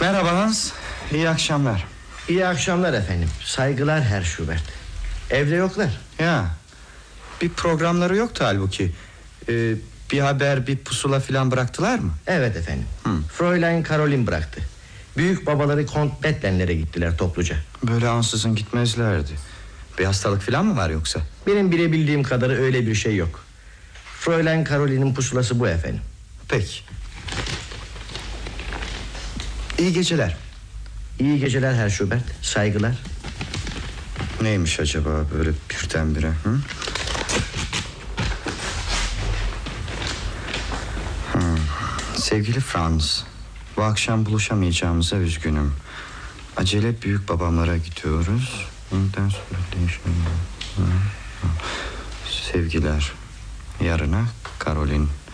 Merhaba Hans, iyi akşamlar. İyi akşamlar efendim. Saygılar Herr Schubert. Evde yoklar. Ya, bir programları yoktu halbuki. Bir haber, bir pusula filan bıraktılar mı? Evet efendim. Fräulein Caroline bıraktı. Büyük babaları Kont Betlenlere gittiler topluca. Böyle ansızın gitmezlerdi. Bir hastalık filan mı var yoksa? Benim bilebildiğim kadarı öyle bir şey yok. Fräulein Caroline'in pusulası bu efendim. Peki. İyi geceler. İyi geceler Herr Schubert. Saygılar. Neymiş acaba böyle birdenbire? Sevgili Franz, bu akşam buluşamayacağımıza üzgünüm. Acele büyük babamlara gidiyoruz. Ondan sonra sevgiler. Yarına Caroline.